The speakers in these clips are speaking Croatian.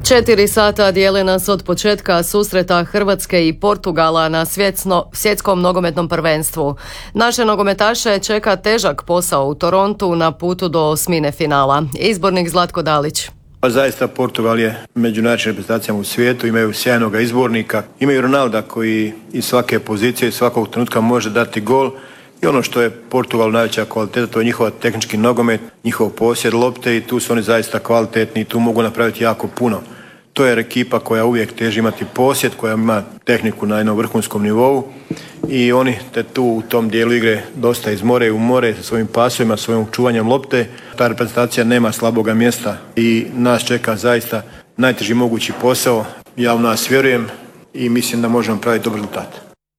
4 sata dijele nas od početka susreta Hrvatske i Portugala na svjetskom nogometnom prvenstvu. Naše nogometaše čeka težak posao u Torontu na putu do osmine finala. Izbornik Zlatko Dalić. Zaista Portugal je među najjačim reprezentacijama u svijetu, imaju sjajnog izbornika, imaju Ronalda koji iz svake pozicije, iz svakog trenutka može dati gol. I ono što je Portugal najveća kvaliteta, to je njihov tehnički nogomet, njihov posjed lopte i tu su oni zaista kvalitetni i tu mogu napraviti jako puno. To je ekipa koja uvijek teži imati posjed, koja ima tehniku na jednom vrhunskom nivou i oni te tu u tom dijelu igre dosta izmore u more sa svojim pasovima, svojim čuvanjem lopte. Ta reprezentacija nema slaboga mjesta i nas čeka zaista najteži mogući posao. Ja u nas vjerujem i mislim da možemo praviti dobar rezultat.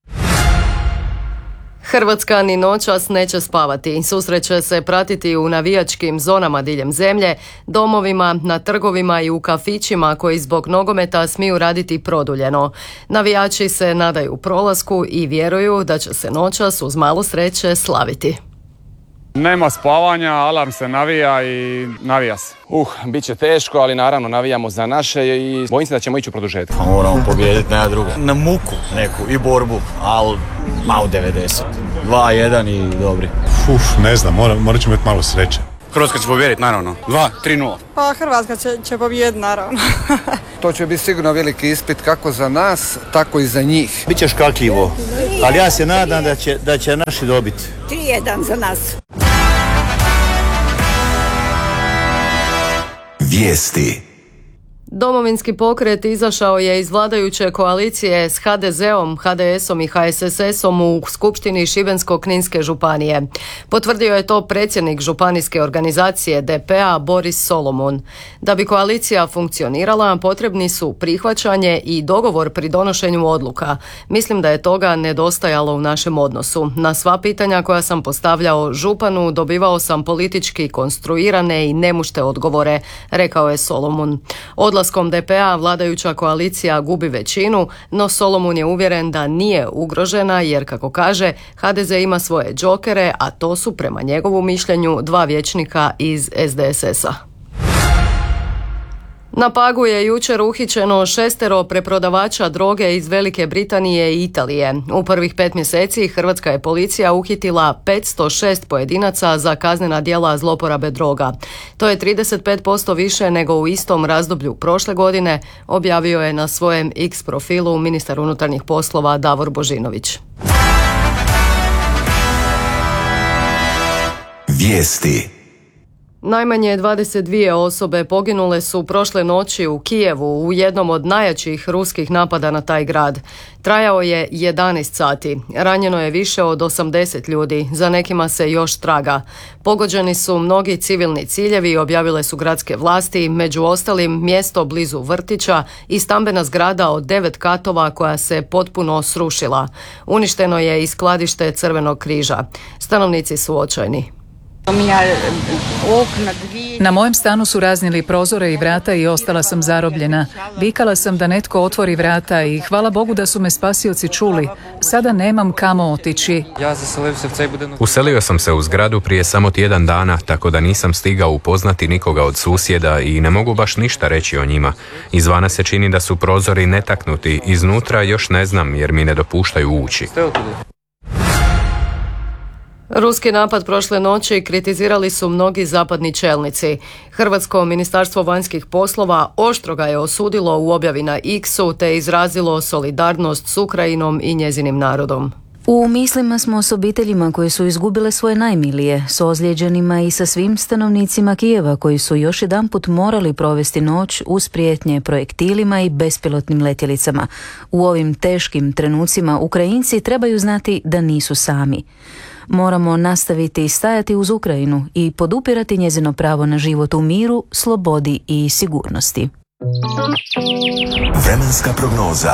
Hrvatska ni noćas neće spavati. Susreće se pratiti u navijačkim zonama diljem zemlje, domovima, na trgovima i u kafićima koji zbog nogometa smiju raditi produljeno. Navijači se nadaju prolasku i vjeruju da će se noćas uz malo sreće slaviti. Nema spavanja, alarm se navija i navija se. Bit će teško, ali naravno navijamo za naše i bojim se da ćemo ići u produžetak. Moramo pobijediti, nema druga. Na muku neku i borbu, ali malo 90. 2-1 i dobri. Ne znam, morat ćemo imati malo sreće. Hrvatska će pobijediti, naravno. 2-3-0. Pa Hrvatska će pobijediti, naravno. To će biti sigurno veliki ispit kako za nas, tako i za njih. Biće škakljivo, ali ja se nadam da će naši dobiti. 3-1 za nas. Vijesti. Domovinski pokret izašao je iz vladajuće koalicije s HDZ-om, HDS-om i HSSS-om u Skupštini Šibensko-kninske županije. Potvrdio je to predsjednik županijske organizacije DP-a Boris Solomon. Da bi koalicija funkcionirala, potrebni su prihvaćanje i dogovor pri donošenju odluka. Mislim da je toga nedostajalo u našem odnosu. Na sva pitanja koja sam postavljao županu dobivao sam politički konstruirane i nemušte odgovore, rekao je Solomon. Odlaskom DP-a vladajuća koalicija gubi većinu, no Solomon je uvjeren da nije ugrožena jer, kako kaže, HDZ ima svoje džokere, a to su prema njegovu mišljenju 2 vijećnika iz SDSS-a. Na Pagu je jučer uhićeno 6 preprodavača droge iz Velike Britanije i Italije. U prvih 5 mjeseci hrvatska je policija uhitila 506 pojedinaca za kaznena djela zloporabe droga. To je 35% više nego u istom razdoblju prošle godine, objavio je na svojem X profilu ministar unutarnjih poslova Davor Božinović. Vijesti. Najmanje 22 osobe poginule su prošle noći u Kijevu u jednom od najjačih ruskih napada na taj grad. Trajao je 11 sati. Ranjeno je više od 80 ljudi, za nekima se još traga. Pogođeni su mnogi civilni ciljevi, objavile su gradske vlasti, među ostalim mjesto blizu vrtića i stambena zgrada od 9 katova koja se potpuno srušila. Uništeno je i skladište Crvenog križa. Stanovnici su očajni. Na mojem stanu su raznijeli prozore i vrata i ostala sam zarobljena. Vikala sam da netko otvori vrata i hvala Bogu da su me spasioci čuli. Sada nemam kamo otići. Uselio sam se u zgradu prije samo tjedan dana, tako da nisam stigao upoznati nikoga od susjeda i ne mogu baš ništa reći o njima. Izvana se čini da su prozori netaknuti, iznutra još ne znam jer mi ne dopuštaju ući. Ruski napad prošle noći kritizirali su mnogi zapadni čelnici. Hrvatsko ministarstvo vanjskih poslova oštro ga je osudilo u objavi na X-u te izrazilo solidarnost s Ukrajinom i njezinim narodom. U mislima smo s obiteljima koje su izgubile svoje najmilije, s ozlijeđenima i sa svim stanovnicima Kijeva koji su još jedanput morali provesti noć uz prijetnje projektilima i bespilotnim letjelicama. U ovim teškim trenucima Ukrajinci trebaju znati da nisu sami. Moramo nastaviti stajati uz Ukrajinu i podupirati njezino pravo na život u miru, slobodi i sigurnosti. Vremenska prognoza.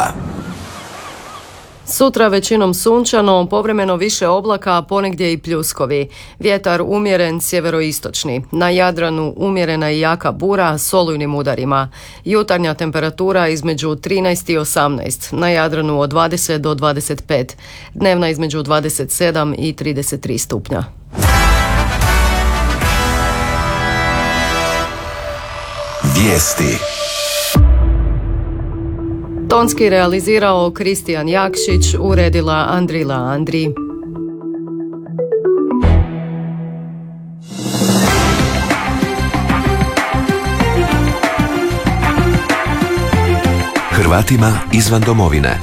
Sutra većinom sunčano, povremeno više oblaka, a ponegdje i pljuskovi. Vjetar umjeren sjeveroistočni. Na Jadranu umjerena i jaka bura s olujnim udarima. Jutarnja temperatura između 13 i 18. Na Jadranu od 20 do 25. Dnevna između 27 i 33 stupnja. Vijesti. Tonski realizirao Kristijan Jakšić, uredila Andrila Andri. Hrvatima izvan domovine.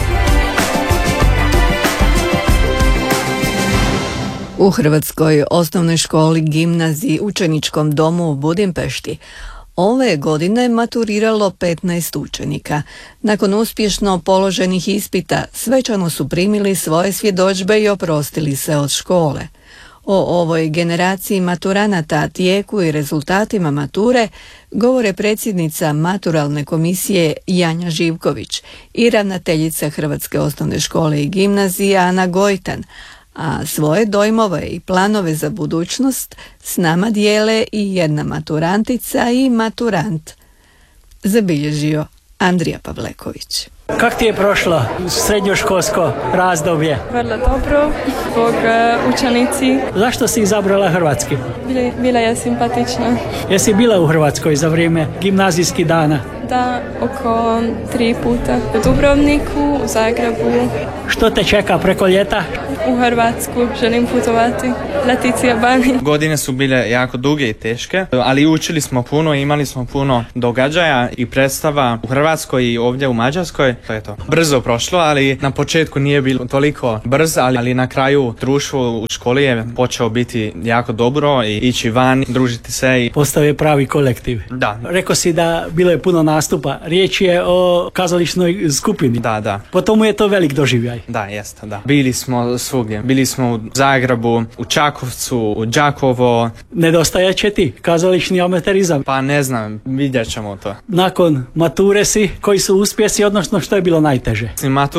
U Hrvatskoj osnovnoj školi, gimnaziji, učeničkom domu u Budimpešti ove godine maturiralo 15 učenika. Nakon uspješno položenih ispita svečano su primili svoje svjedodžbe i oprostili se od škole. O ovoj generaciji maturanata, tijeku i rezultatima mature govore predsjednica maturalne komisije Janja Živković i ravnateljica Hrvatske osnovne škole i gimnazije Ana Gojtan, a svoje dojmove i planove za budućnost s nama dijele i jedna maturantica i maturant, zabilježio Andrija Pavleković. Kako ti je prošlo srednjoškolsko razdoblje? Vrlo dobro, zbog učenici. Zašto si izabrala hrvatski? Bila je simpatična. Jesi bila u Hrvatskoj za vrijeme gimnazijskih dana? Da, oko 3 puta. U Dubrovniku, u Zagrebu. Što te čeka preko ljeta? U Hrvatsku želim putovati. Leticija Bani. Godine su bile jako duge i teške, ali učili smo puno, imali smo puno događaja i predstava u Hrvatskoj i ovdje u Mađarskoj. To je to. Brzo prošlo, ali na početku nije bilo toliko brzo, ali na kraju društvo u školi je počeo biti jako dobro i ići van, družiti se. Postao je pravi kolektiv. Da. Rekao si da bilo je puno nastupa. Riječ je o kazališnoj skupini. Da. Po tomu je to velik doživljaj. Da, jeste, da. Bili smo svugdje. Bili smo u Zagrebu, u Čakovcu, u Đakovo. Nedostaje će ti kazališni amaterizam? Pa ne znam, vidjet ćemo to. Nakon mature si, koji su uspjesi, odnosno što je bilo najteže?